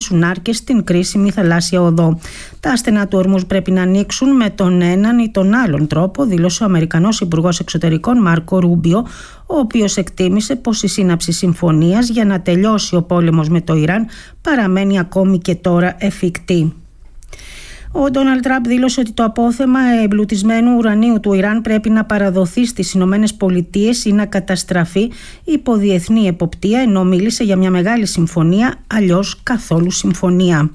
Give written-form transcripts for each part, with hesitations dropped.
οδηγήσουν άρκες στην κρίσιμη θαλάσσια οδό. Τα στενά του Ορμούζ πρέπει να ανοίξουν με τον έναν ή τον άλλον τρόπο, δήλωσε ο Αμερικανός Υπουργός Εξωτερικών Μάρκο Ρούμπιο, ο οποίος εκτίμησε πως η σύναψη συμφωνίας για να τελειώσει ο πόλεμος με το Ιράν παραμένει ακόμη και τώρα εφικτή. Ο Ντόναλντ Τραμπ δήλωσε ότι το απόθεμα εμπλουτισμένου ουρανίου του Ιράν πρέπει να παραδοθεί στις Ηνωμένες Πολιτείες ή να καταστραφεί υπό διεθνή εποπτεία, ενώ μίλησε για μια μεγάλη συμφωνία, αλλιώς καθόλου συμφωνία.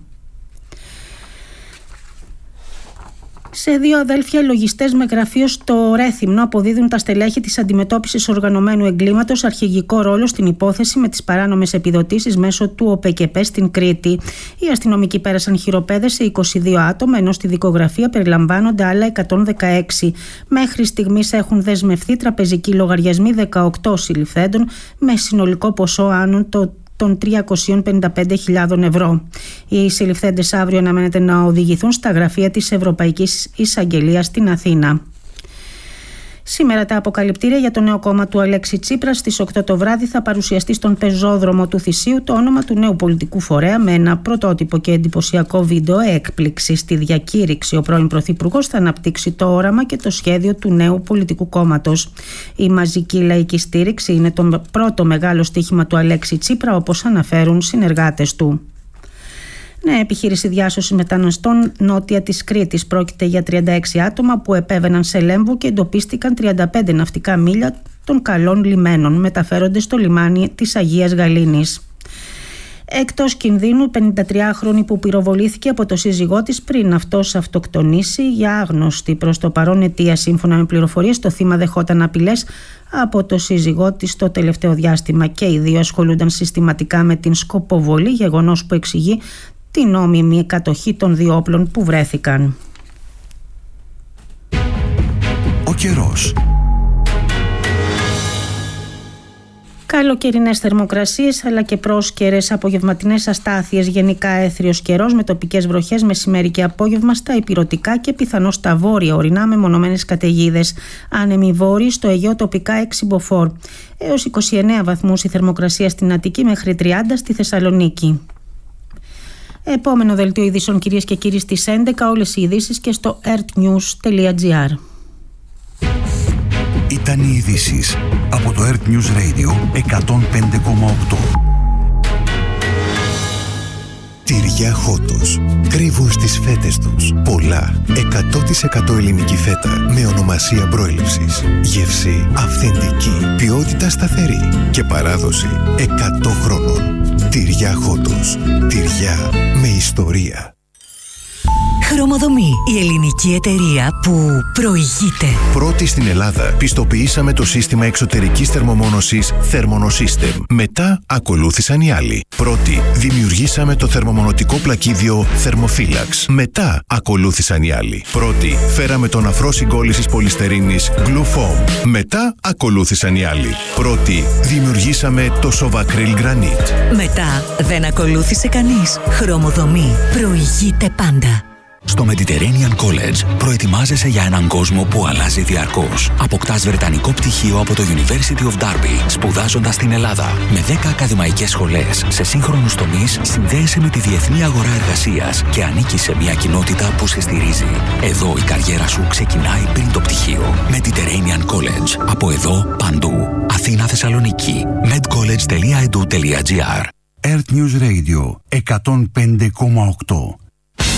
Σε 2 αδέλφια λογιστές με γραφείο στο Ρέθυμνο αποδίδουν τα στελέχη της αντιμετώπισης οργανωμένου εγκλήματος αρχηγικό ρόλο στην υπόθεση με τις παράνομες επιδοτήσεις μέσω του ΟΠΕΚΕΠΕ στην Κρήτη. Οι αστυνομικοί πέρασαν χειροπέδες σε 22 άτομα, ενώ στη δικογραφία περιλαμβάνονται άλλα 116. Μέχρι στιγμής έχουν δεσμευθεί τραπεζικοί λογαριασμοί 18 συλληφθέντων με συνολικό ποσό άνω των 355.000 ευρώ. Οι συλληφθέντες αύριο αναμένεται να οδηγηθούν στα γραφεία της Ευρωπαϊκής Εισαγγελίας στην Αθήνα. Σήμερα τα αποκαλυπτήρια για το νέο κόμμα του Αλέξη Τσίπρα στις 8 το βράδυ θα παρουσιαστεί στον πεζόδρομο του Θησίου το όνομα του νέου πολιτικού φορέα με ένα πρωτότυπο και εντυπωσιακό βίντεο έκπληξη. Στη διακήρυξη ο πρώην Πρωθυπουργός θα αναπτύξει το όραμα και το σχέδιο του νέου πολιτικού κόμματος. Η μαζική λαϊκή στήριξη είναι το πρώτο μεγάλο στοίχημα του Αλέξη Τσίπρα, όπως αναφέρουν συνεργάτες του. Νέα επιχείρηση διάσωση μεταναστών νότια της Κρήτης. Πρόκειται για 36 άτομα που επέβαιναν σε Λέμβο και εντοπίστηκαν 35 ναυτικά μίλια των καλών λιμένων. Μεταφέρονται στο λιμάνι της Αγίας Γαλήνης. Εκτός κινδύνου, 53χρονη που πυροβολήθηκε από το σύζυγό της πριν αυτός αυτοκτονήσει για άγνωστη προς το παρόν αιτία. Σύμφωνα με πληροφορίες, το θύμα δεχόταν απειλές από το σύζυγό της το τελευταίο διάστημα και οι δύο ασχολούνταν συστηματικά με την σκοποβολή, γεγονός που εξηγεί την νόμιμη κατοχή των 2 όπλων που βρέθηκαν. Ο καιρός. Καλοκαιρινές θερμοκρασίες αλλά και πρόσκαιρες απογευματινές αστάθειες, γενικά έθριος καιρός με τοπικές βροχές μεσημέρι και απόγευμα στα ηπειρωτικά και πιθανώς στα βόρεια ορεινά με μονομένες καταιγίδες. Άνεμοι βόρειοι, στο Αιγαίο τοπικά 6 μποφόρ. Έως 29 βαθμούς η θερμοκρασία στην Αττική, μέχρι 30 στη Θεσσαλονίκη. Επόμενο δελτίο ειδήσεων, κυρίες και κύριοι, στις 11. Όλες οι ειδήσεις και στο earthnews.gr. Ήταν οι ειδήσεις από το Earth News Radio 105,8. Τυριά Χότος. Κρύβουν στις φέτες τους πολλά. 100% ελληνική φέτα με ονομασία προέλευσης. Γεύση αυθεντική. Ποιότητα σταθερή. Και παράδοση 100 χρόνων. Τυριά Χότος. Τυριά με ιστορία. Χρωμοδομή, η ελληνική εταιρεία που προηγείται. Πρώτη στην Ελλάδα πιστοποιήσαμε το σύστημα εξωτερικής θερμομόνωσης Thermonosystem. Μετά ακολούθησαν οι άλλοι. Πρώτη δημιουργήσαμε το θερμομονωτικό πλακίδιο Thermophilax. Μετά ακολούθησαν οι άλλοι. Πρώτη φέραμε τον αφρό συγκόλλησης πολυστερίνης Glufoam. Μετά ακολούθησαν οι άλλοι. Πρώτη δημιουργήσαμε το Sovacryl Granite. Μετά δεν ακολούθησε κανείς. Χρωμοδομή προηγείται πάντα. Στο Mediterranean College προετοιμάζεσαι για έναν κόσμο που αλλάζει διαρκώς. Αποκτάς βρετανικό πτυχίο από το University of Derby, σπουδάζοντας στην Ελλάδα. Με 10 ακαδημαϊκές σχολές σε σύγχρονους τομείς, συνδέεσαι με τη διεθνή αγορά εργασίας και ανήκεις σε μια κοινότητα που σε στηρίζει. Εδώ η καριέρα σου ξεκινάει πριν το πτυχίο. Mediterranean College. Από εδώ, παντού. Αθήνα, Θεσσαλονίκη. medcollege.edu.gr. Earth News Radio 105,8.